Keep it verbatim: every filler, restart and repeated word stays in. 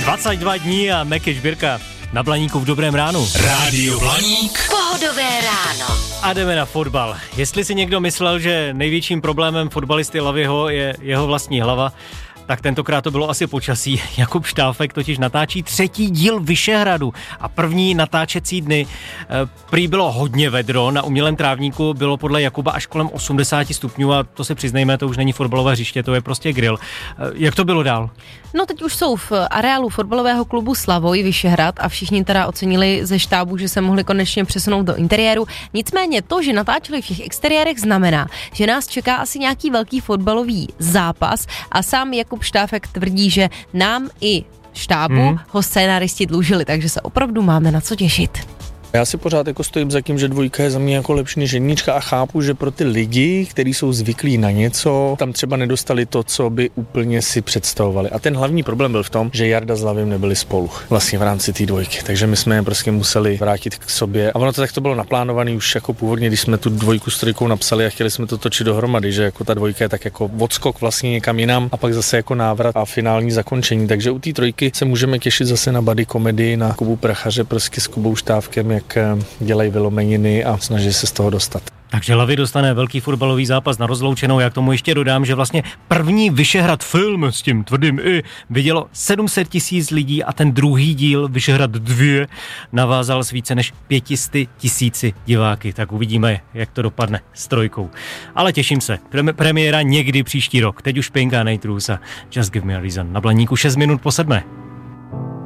dvacet dva dní a Meky Žbírka na Blaníku v dobrém ránu. Rádio Blaník. Pohodové ráno. A jdeme na fotbal. Jestli si někdo myslel, že největším problémem fotbalisty Laviho je jeho vlastní hlava, tak tentokrát to bylo asi počasí. Jakub Štáfek totiž natáčí třetí díl Vyšehradu a první natáčecí dny. Prý bylo hodně vedro, na umělém trávníku bylo podle Jakuba až kolem osmdesát stupňů a to si přiznejme, to už není fotbalové hřiště, to je prostě grill. Jak to bylo dál? No teď už jsou v areálu fotbalového klubu Slavoj Vyšehrad a všichni teda ocenili ze štábu, že se mohli konečně přesunout do interiéru. Nicméně to, že natáčeli v těch exteriérech, znamená, že nás čeká asi nějaký velký fotbalový zápas a sám Jakub Štáfek tvrdí, že nám i štábu hmm. ho scénáristi dlužili, takže se opravdu máme na co těšit. Já si pořád jako stojím za tím, že dvojka je za mě jako lepší než jednička a chápu, že pro ty lidi, kteří jsou zvyklí na něco, tam třeba nedostali to, co by úplně si představovali. A ten hlavní problém byl v tom, že Jarda s Lavim nebyli spolu vlastně v rámci té dvojky, takže my jsme je prostě museli vrátit k sobě. A ono to tak to bylo naplánované už jako původně, když jsme tu dvojku s trojkou napsali a chtěli jsme to točit dohromady, že jako ta dvojka je tak jako odskok vlastně někam jinam a pak zase jako návrat a finální zakončení. Takže u té trojky se můžeme těšit zase na buddy komedii, na Kubu Prachaře prostě s Kubou Štávkem, jak dělají vylomeniny a snaží se z toho dostat. Takže Lavi dostane velký fotbalový zápas na rozloučenou. Já k tomu ještě dodám, že vlastně první Vyšehrad film s tím tvrdým i vidělo sedm set tisíc lidí a ten druhý díl Vyšehrad dva navázal s více než pět set tisíci diváky. Tak uvidíme, jak to dopadne s trojkou. Ale těším se. Premiéra někdy příští rok. Teď už Pink a Nate Rules a Just Give Me a Reason. Na Blaníku šest minut po sedmé.